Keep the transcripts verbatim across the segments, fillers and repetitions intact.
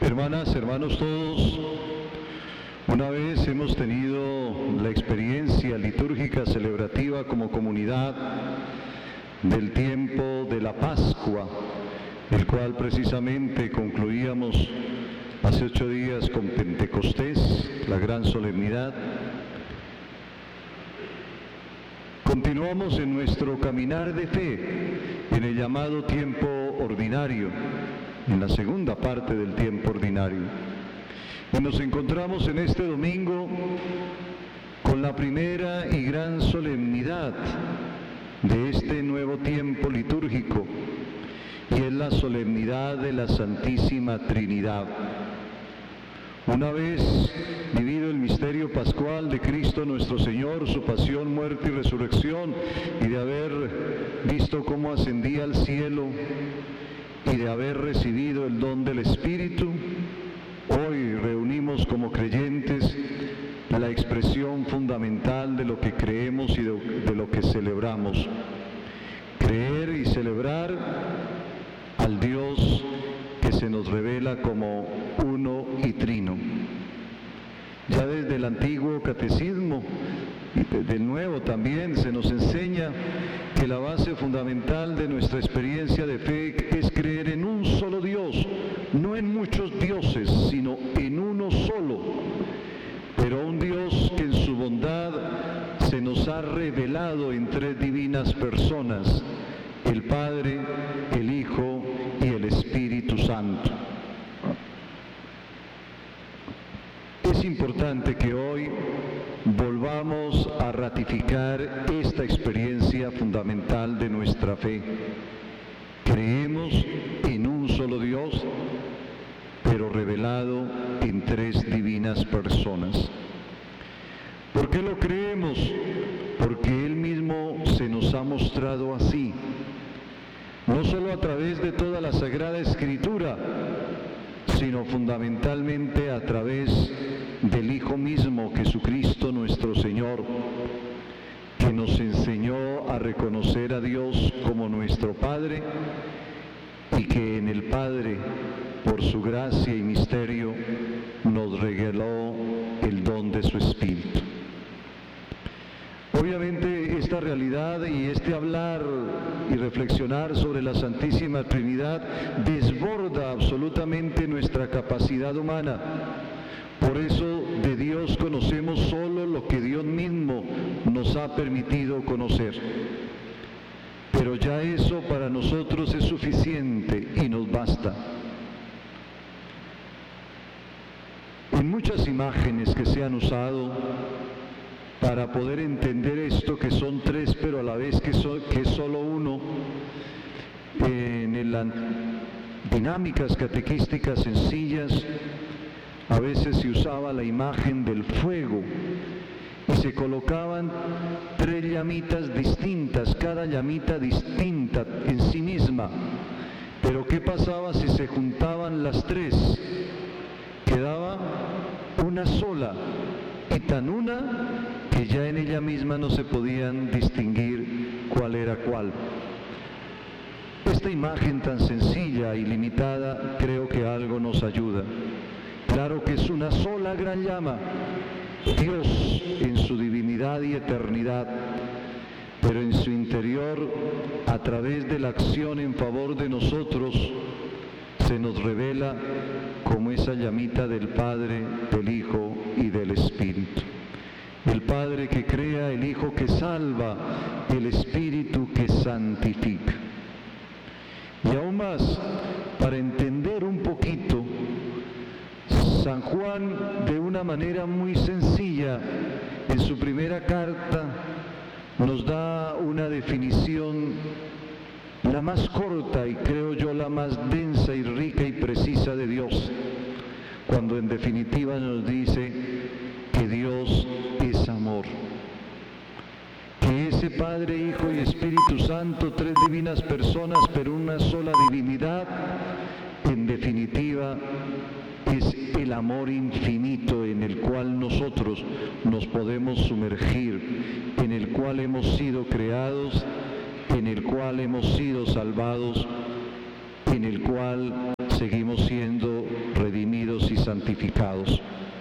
Hermanas, hermanos todos, una vez hemos tenido la experiencia litúrgica celebrativa como comunidad del tiempo de la Pascua, el cual precisamente concluíamos hace ocho días con Pentecostés, la gran solemnidad. Continuamos en nuestro caminar de fe, en el llamado tiempo ordinario, en la segunda parte del tiempo ordinario. Y nos encontramos en este domingo con la primera y gran solemnidad de este nuevo tiempo litúrgico, y es la solemnidad de la Santísima Trinidad. Una vez vivido el misterio pascual de Cristo nuestro Señor, su pasión, muerte y resurrección, y de haber visto cómo ascendía al cielo, y de haber recibido el don del Espíritu, hoy reunimos como creyentes la expresión fundamental de lo que creemos y de, de lo que celebramos. Creer y celebrar al Dios que se nos revela como uno y trino. Ya desde el antiguo catecismo y desde el nuevo también se nos enseña que la base fundamental de nuestra experiencia de fe es creer en un solo Dios, no en muchos dioses, sino en uno solo, pero un Dios que en su bondad se nos ha revelado en tres divinas personas, el Padre, el Hijo y el Espíritu Santo. Es importante que hoy volvamos a ratificar esta experiencia fundamental de nuestra fe. Creemos en un solo Dios, pero revelado en tres divinas personas. ¿Por qué lo creemos? Porque Él mismo se nos ha mostrado así, no solo a través de toda la Sagrada Escritura, sino fundamentalmente a través del Hijo mismo, Jesucristo nuestro Señor, que nos enseñó a reconocer a Dios como nuestro Padre y que en el Padre, por su gracia y misterio, nos regaló el don de su Espíritu. Obviamente esta realidad y este hablar y reflexionar sobre la Santísima Trinidad desborda absolutamente nuestra capacidad humana. Por eso de Dios conocemos solo lo que Dios mismo nos ha permitido conocer. Pero ya eso para nosotros es suficiente y nos basta. En muchas imágenes que se han usado para poder entender esto, que son tres, pero a la vez que, so, que es solo uno, en las dinámicas catequísticas sencillas, a veces se usaba la imagen del fuego y se colocaban tres llamitas distintas, cada llamita distinta en sí misma. Pero ¿qué pasaba si se juntaban las tres? Quedaba una sola, y tan una que ya en ella misma no se podían distinguir cuál era cuál. Esta imagen tan sencilla y limitada creo que algo nos ayuda. Claro que es una sola gran llama, Dios en su divinidad y eternidad, pero en su interior, a través de la acción en favor de nosotros, se nos revela como esa llamita del Padre, del Hijo y del Espíritu. El Padre que crea, el Hijo que salva, el Espíritu que santifica. Y aún más, para entender un poquito, San Juan, de una manera muy sencilla, en su primera carta, nos da una definición, la más corta y creo yo la más densa y rica y precisa de Dios, cuando en definitiva nos dice que Dios es amor. Que ese Padre, Hijo y Espíritu Santo, tres divinas personas, pero una sola divinidad, en definitiva es el amor infinito en el cual nosotros nos podemos sumergir, en el cual hemos sido creados, en el cual hemos sido salvados, en el cual seguimos siendo redimidos santificados.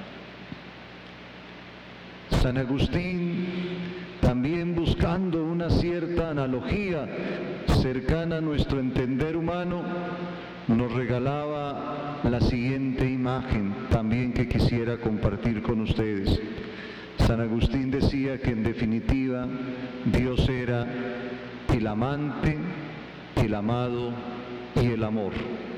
San Agustín, también buscando una cierta analogía cercana a nuestro entender humano, nos regalaba la siguiente imagen también que quisiera compartir con ustedes. San Agustín decía que en definitiva Dios era el amante, el amado y el amor.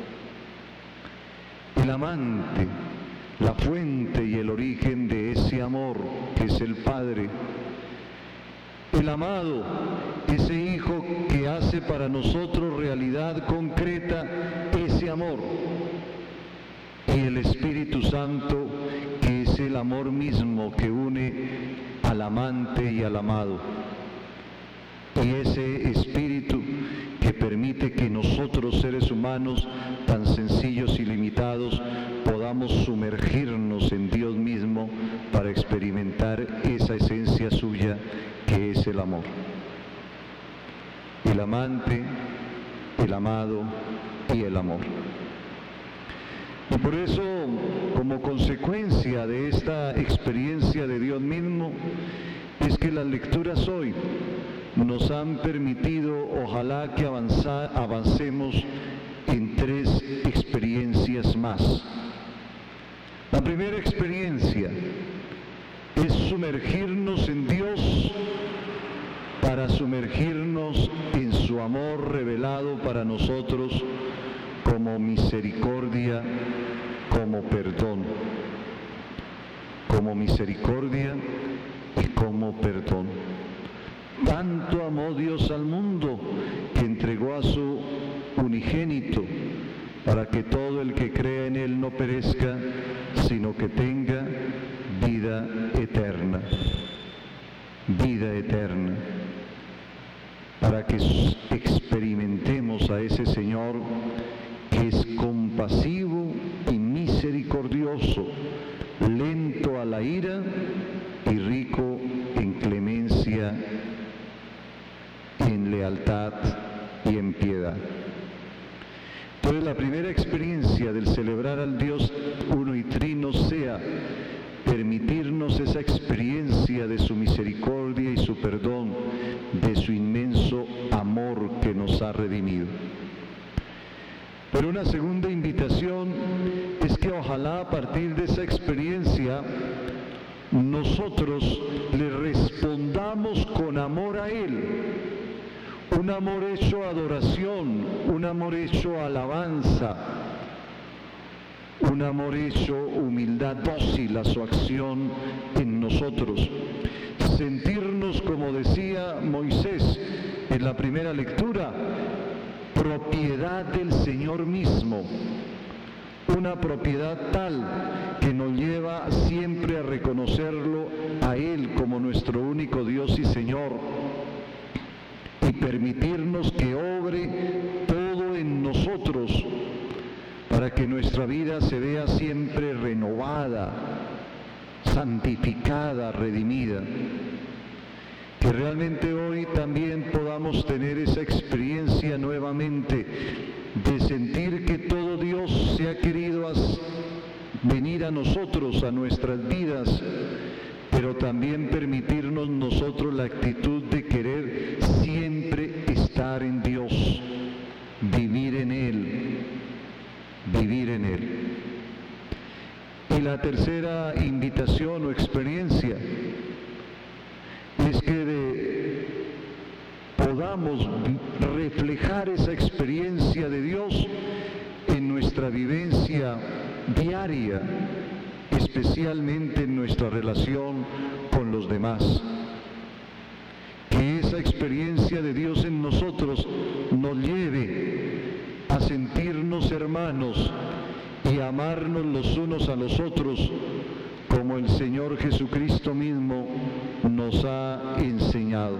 El amante, la fuente y el origen de ese amor que es el Padre. El amado, ese Hijo que hace para nosotros realidad concreta ese amor. Y el Espíritu Santo, que es el amor mismo que une al amante y al amado. Y ese Espíritu que permite que nosotros, seres humanos tan sencillos y limitados, podamos sumergirnos en Dios mismo para experimentar esa esencia suya que es el amor. El amante, el amado y el amor. Y por eso, como consecuencia de esta experiencia de Dios mismo, es que las lecturas hoy nos han permitido, ojalá que avanza, avancemos en tres experiencias más. La primera experiencia es sumergirnos en Dios para sumergirnos en su amor revelado para nosotros como misericordia, como perdón. Como misericordia y como perdón. Tanto amó Dios al mundo que entregó a su unigénito para que todo el que crea en Él no perezca, sino que tenga vida eterna. Vida eterna. Para que experimentemos a ese Señor que es compasivo y misericordioso, lento a la ira y rico en clemencia, en lealtad y en piedad. Entonces la primera experiencia del celebrar al Dios uno y trino sea permitirnos esa experiencia de su misericordia y su perdón, de su inmenso amor que nos ha redimido. Pero una segunda invitación es que ojalá a partir de esa experiencia nosotros le respondamos con amor a Él, un amor hecho adoración, un amor hecho alabanza, un amor hecho humildad dócil a su acción en nosotros. Sentirnos, como decía Moisés en la primera lectura, propiedad del Señor mismo, una propiedad tal que nos lleva siempre a reconocerlo a Él como nuestro único Dios y Señor, y permitirnos que obre todo en nosotros para que nuestra vida se vea siempre renovada, santificada, redimida. Que realmente hoy también podamos tener esa experiencia nuevamente de sentir que todo Dios se ha querido venir a nosotros, a nuestras vidas, pero también permitirnos nosotros la actitud de querer siempre estar en Dios, vivir en Él, vivir en Él. Y la tercera invitación o experiencia es que de, podamos reflejar esa experiencia de Dios en nuestra vivencia diaria, especialmente en nuestra relación con los demás. Que esa experiencia de Dios en nosotros nos lleve a sentirnos hermanos y a amarnos los unos a los otros como el Señor Jesucristo mismo nos ha enseñado.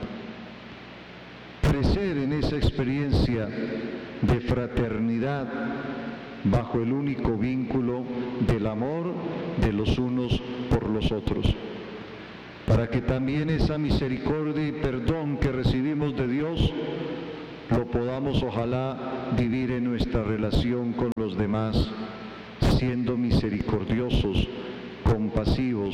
Crecer en esa experiencia de fraternidad bajo el único vínculo del amor de los unos por los otros, para que también esa misericordia y perdón que recibimos de Dios lo podamos ojalá vivir en nuestra relación con los demás, siendo misericordiosos, compasivos,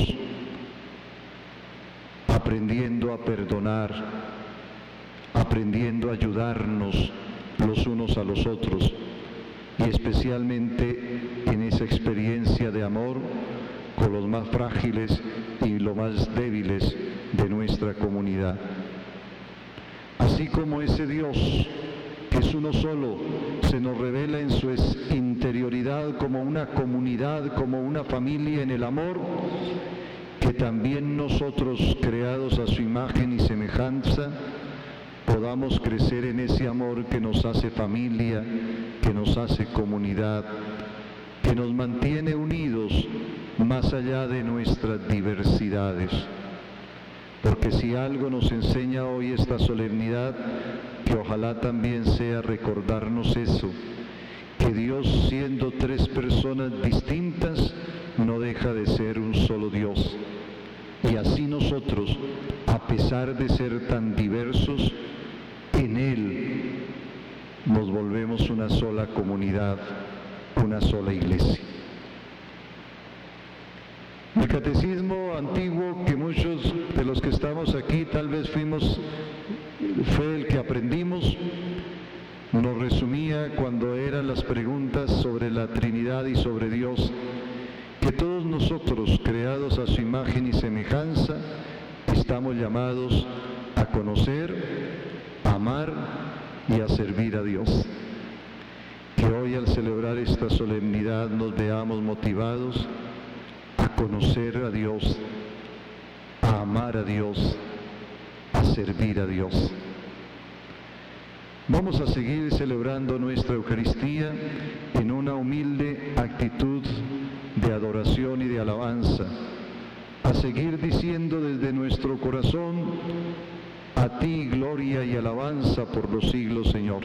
aprendiendo a perdonar, aprendiendo a ayudarnos los unos a los otros, y especialmente en esa experiencia de amor con los más frágiles y los más débiles de nuestra comunidad. Así como ese Dios, que es uno solo, se nos revela en su interioridad como una comunidad, como una familia en el amor, que también nosotros, creados a su imagen y semejanza, podamos crecer en ese amor que nos hace familia, que nos hace comunidad, que nos mantiene unidos más allá de nuestras diversidades. Porque si algo nos enseña hoy esta solemnidad, que ojalá también sea recordarnos eso, que Dios, siendo tres personas distintas, no deja de ser un solo Dios. Y así nosotros, a pesar de ser tan diversos, en Él nos volvemos una sola comunidad, una sola iglesia. El catecismo antiguo, que muchos de los que estamos aquí tal vez fuimos, fue el que aprendimos, nos resumía cuando eran las preguntas sobre la Trinidad y sobre Dios, que todos nosotros, creados a su imagen y semejanza, estamos llamados a conocer, a amar y a servir a Dios. Que hoy, al celebrar esta solemnidad, nos veamos motivados a conocer a Dios, a amar a Dios, a servir a Dios. Vamos a seguir celebrando nuestra Eucaristía en una humilde actitud de adoración y de alabanza, a seguir diciendo desde nuestro corazón: a ti gloria y alabanza por los siglos, Señor.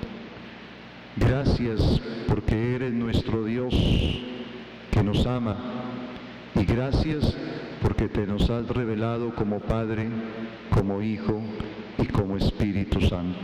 Gracias porque eres nuestro Dios que nos ama, y gracias porque te nos has revelado como Padre, como Hijo y como Espíritu Santo.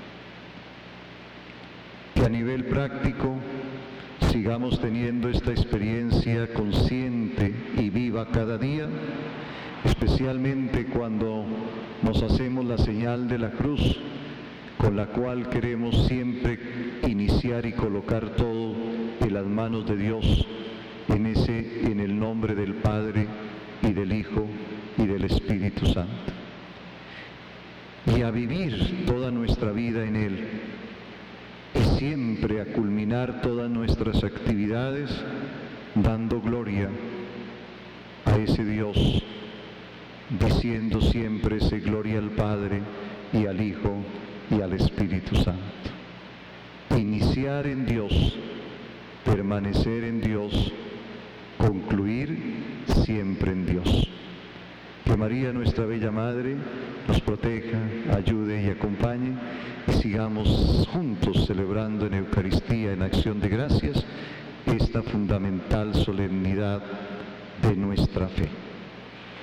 Que a nivel práctico sigamos teniendo esta experiencia consciente y viva cada día, especialmente cuando nos hacemos la señal de la cruz, con la cual queremos siempre iniciar y colocar todo en las manos de Dios, en ese, en el nombre del Padre y del Hijo y del Espíritu Santo. Y a vivir toda nuestra vida en Él, y siempre a culminar todas nuestras actividades dando gloria a ese Dios, diciendo siempre ese gloria al Padre y al Hijo y al Espíritu Santo. Iniciar en Dios, permanecer en Dios, concluir siempre en Dios. Que María, nuestra bella Madre, nos proteja, ayude y acompañe, y sigamos juntos celebrando en Eucaristía, en acción de gracias, esta fundamental solemnidad de nuestra fe.